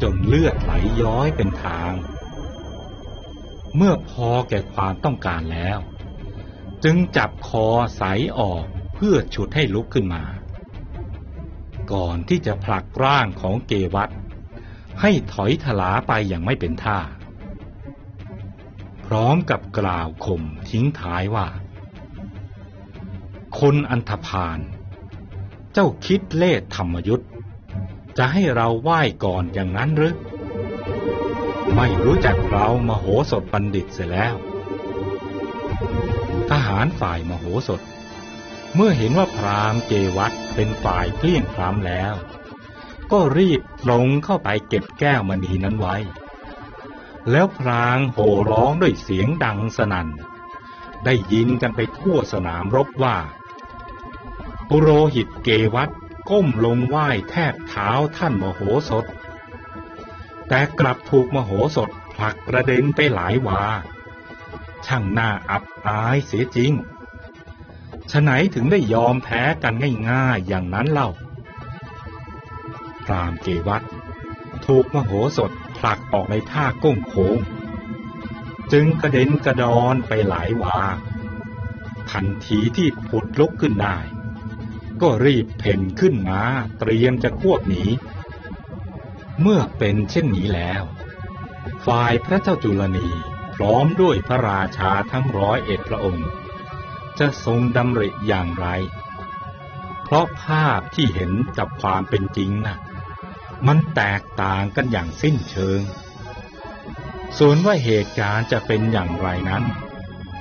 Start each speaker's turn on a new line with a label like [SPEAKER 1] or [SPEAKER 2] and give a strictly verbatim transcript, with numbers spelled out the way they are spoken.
[SPEAKER 1] จนเลือดไหลย้อยเป็นทางเมื่อพอแก่ความต้องการแล้วจึงจับคอไสออกเพื่อฉุดให้ลุกขึ้นมาก่อนที่จะผลักร่างของเกวัฏให้ถอยถลาไปอย่างไม่เป็นท่าพร้อมกับกล่าวข่มทิ้งท้ายว่าคนอันธพาลเจ้าคิดเล่ห์ธรรมยุทธจะให้เราไหว้ก่อนอย่างนั้นหรือไม่รู้จักเรามโหสถบัณฑิตเสียแล้วทหารฝ่ายมโหสถเมื่อเห็นว่าพราหมณ์เกวัฏเป็นฝ่ายเพลี่ยงพล้ำแล้วก็รีบตรงเข้าไปเก็บแก้วมณีนั้นไว้แล้วพลางโห่ร้องด้วยเสียงดังสนั่นได้ยินกันไปทั่วสนามรบว่าปุโรหิตเกวัฏก้มลงไหว้แทบเท้าท่านมโหสถแต่กลับถูกมโหสถผลักกระเด็นไปหลายวาช่างน่าอับอายเสียจริงฉะไหนถึงได้ยอมแพ้กันง่ายๆอย่างนั้นเล่าพราหมณ์เกวัฏถูกมโหสถผลักออกในท่าก้มโค้งจึงกระเด็นกระดอนไปหลายวาทันทีที่ผุดลุกขึ้นได้ก็รีบเพ่นขึ้นมาเตรียมจะควบหนีเมื่อเป็นเช่นนี้แล้วฝ่ายพระเจ้าจุลนีพร้อมด้วยพระราชาทั้งร้อยเอ็ดพระองค์จะทรงดำริอย่างไรเพราะภาพที่เห็นกับความเป็นจริงน่ะมันแตกต่างกันอย่างสิ้นเชิงส่วนว่าเหตุการณ์จะเป็นอย่างไรนั้น